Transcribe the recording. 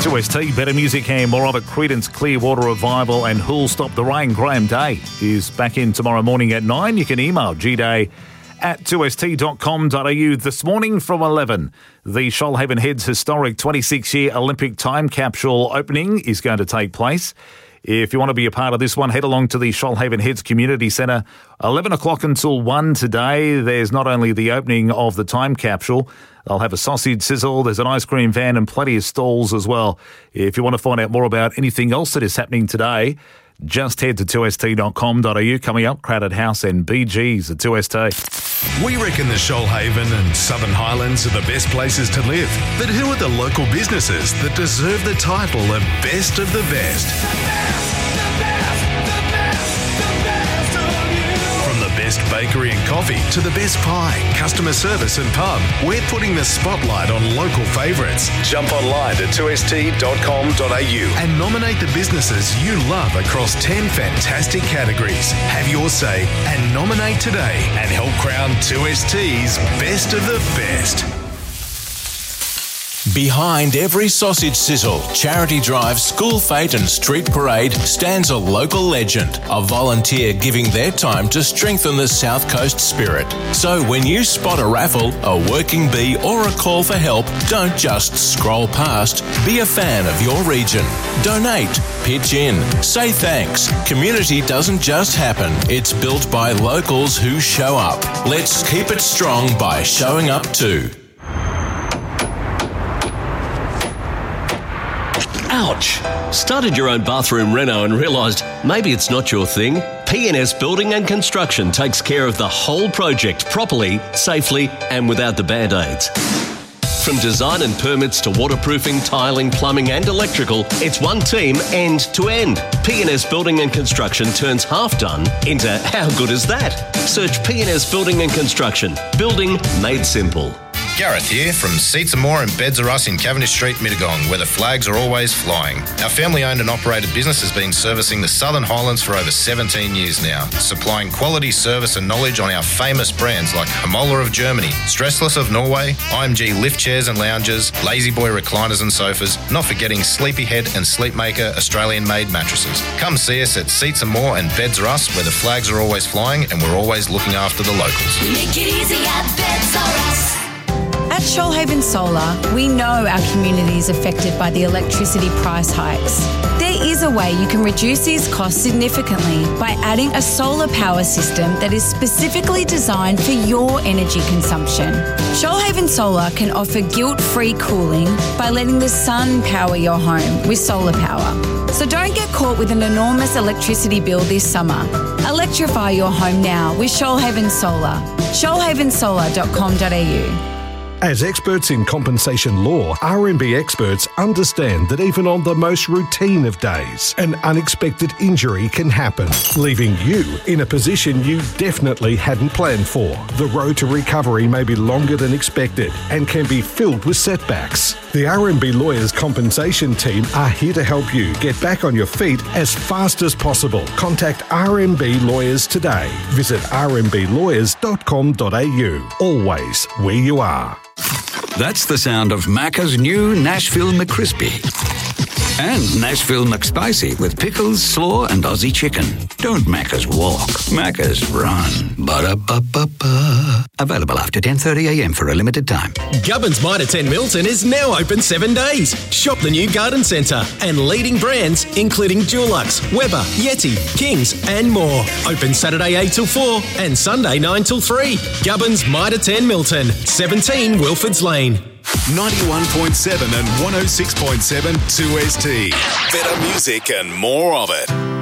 2ST, Better Music and more of it. Creedence Clearwater Revival and Who'll Stop the Rain. Graham Day is back in tomorrow morning at 9. You can email gday@2st.com.au. This morning from 11, the Shoalhaven Heads historic 26-year Olympic time capsule opening is going to take place. If you want to be a part of this one, head along to the Shoalhaven Heads Community Centre, 11 o'clock until 1 today. There's not only the opening of the time capsule, they'll have a sausage sizzle, there's an ice cream van and plenty of stalls as well. If you want to find out more about anything else that is happening today, just head to 2st.com.au. Coming up, Crowded House and BG's at 2ST. We reckon the Shoalhaven and Southern Highlands are the best places to live. But who are the local businesses that deserve the title of Best of the Best? From the best bakery and coffee to the best pie, customer service and pub, we're putting the spotlight on local favourites. Jump online to 2st.com.au and nominate the businesses you love across 10 fantastic categories. Have your say and nominate today and help crown 2ST's Best of the Best. Behind every sausage sizzle, charity drive, school fete and street parade stands a local legend, a volunteer giving their time to strengthen the South Coast spirit. So when you spot a raffle, a working bee or a call for help, don't just scroll past. Be a fan of your region. Donate, pitch in, say thanks. Community doesn't just happen. It's built by locals who show up. Let's keep it strong by showing up too. Ouch! Started your own bathroom reno and realised maybe it's not your thing? PNS Building and Construction takes care of the whole project properly, safely and without the band-aids. From design and permits to waterproofing, tiling, plumbing and electrical, it's one team end to end. PNS Building and Construction turns half done into how good is that? Search PNS Building and Construction. Building made simple. Gareth here from Seats and More and Beds Are Us in Cavendish Street, Mittagong, where the flags are always flying. Our family-owned and operated business has been servicing the Southern Highlands for over 17 years now, supplying quality service and knowledge on our famous brands like Hamola of Germany, Stressless of Norway, IMG lift chairs and lounges, Lazy Boy recliners and sofas, not forgetting Sleepyhead and Sleepmaker Australian-made mattresses. Come see us at Seats and More and Beds Are Us, where the flags are always flying and we're always looking after the locals. Make it easy at Beds Are Us. At Shoalhaven Solar, we know our community is affected by the electricity price hikes. There is a way you can reduce these costs significantly by adding a solar power system that is specifically designed for your energy consumption. Shoalhaven Solar can offer guilt-free cooling by letting the sun power your home with solar power. So don't get caught with an enormous electricity bill this summer. Electrify your home now with Shoalhaven Solar. shoalhavensolar.com.au. As experts in compensation law, RMB experts understand that even on the most routine of days, an unexpected injury can happen, leaving you in a position you definitely hadn't planned for. The road to recovery may be longer than expected and can be filled with setbacks. The RMB Lawyers Compensation Team are here to help you get back on your feet as fast as possible. Contact RMB Lawyers today. Visit rmblawyers.com.au. Always where you are. That's the sound of Macca's new Nashville McCrispy. And Nashville McSpicy with pickles, slaw and Aussie chicken. Don't Macca's walk, Macca's run. Ba-da-ba-ba-ba. Available after 10:30am for a limited time. Gubbins Mitre 10 Milton is now open 7 days. Shop the new garden centre and leading brands including Dulux, Weber, Yeti, Kings and more. Open Saturday 8 till 4 and Sunday 9 till 3. Gubbins Mitre 10 Milton, 17 Wilfords Lane. 91.7 and 106.7 2ST. Better music and more of it.